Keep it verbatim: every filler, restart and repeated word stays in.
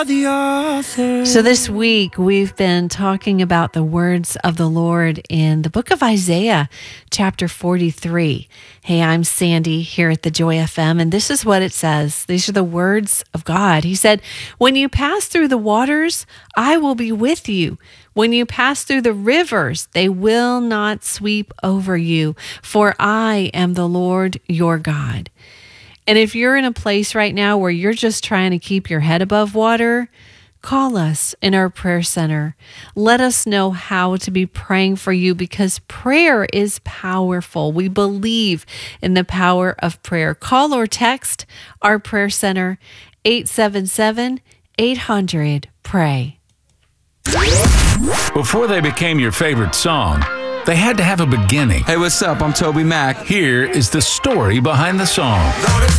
The author. So this week we've been talking about the words of the Lord in the book of Isaiah, chapter forty-three. Hey, I'm Sandy here at the Joy F M, and this is what it says. These are the words of God. He said, "When you pass through the waters, I will be with you. When you pass through the rivers, they will not sweep over you, for I am the Lord your God." And if you're in a place right now where you're just trying to keep your head above water, call us in our prayer center. Let us know how to be praying for you, because prayer is powerful. We believe in the power of prayer. Call or text our prayer center, eight seven seven, eight hundred, pray. Before they became your favorite song, they had to have a beginning. Hey, what's up? I'm Toby Mac. Here is the story behind the song. Though the